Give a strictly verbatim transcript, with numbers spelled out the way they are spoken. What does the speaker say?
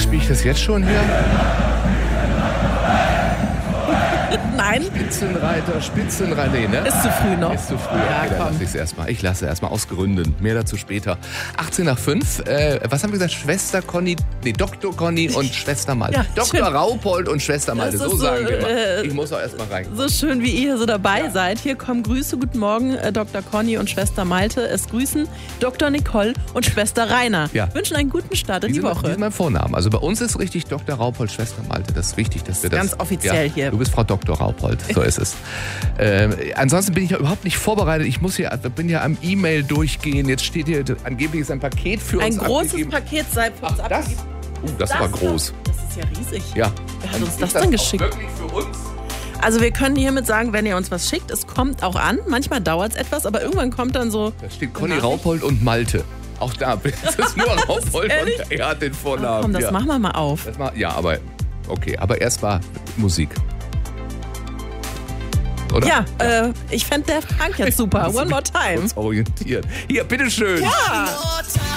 Spiele ich das jetzt schon hier? Nein. Spitzenreiter, Spitzenreiter, nee, ne? Ist zu früh noch. Ist zu früh. Ja, okay, dann komm. lasse ich es erstmal. Ich lasse erstmal aus Gründen. Mehr dazu später. achtzehn nach fünf. Äh, was haben wir gesagt? Schwester Conny, nee, Doktor Conny und Schwester Malte. Ja, Doktor schön. Raupold und Schwester Malte. Das So, ist so, sagen wir immer. äh, Ich muss auch erstmal rein. So schön, wie ihr hier so dabei seid. Hier kommen Grüße. Guten Morgen, äh, Doktor Conny und Schwester Malte. Es grüßen Doktor Nicole und Schwester Rainer. Ja. Wünschen einen guten Start in die, Die sind, die Woche. sind mein Vornamen. Also bei uns ist richtig Doktor Raupold, Schwester Malte. Das ist wichtig, dass wir das... Ganz offiziell ja, hier. Du bist Frau Doktor Raupold, so ist es. Ähm, ansonsten bin ich ja überhaupt nicht vorbereitet. Ich muss hier, bin ja am E-Mail durchgehen. Jetzt steht hier, angeblich ist ein Paket für Ein uns großes abgegeben. Paket sei für uns Ach, das? abgegeben. Uh, das, war groß. Das ist ja riesig. Ja. Wer hat uns Ist das denn auch geschickt? Wirklich für uns? Also wir können hiermit sagen, wenn ihr uns was schickt, es kommt auch an. Manchmal dauert es etwas, aber irgendwann kommt dann so... Da steht Conny Nachricht. Raupold und Malte. Auch da ist es nur Raupold ehrlich? und er hat den Vornamen. Komm, das ja. machen wir mal auf. Das mal, ja, aber okay. Aber erst mal Musik. Oder? Ja, äh, ich fände der Frank jetzt super. One more time. Uns orientiert. Hier, bitteschön. Ja.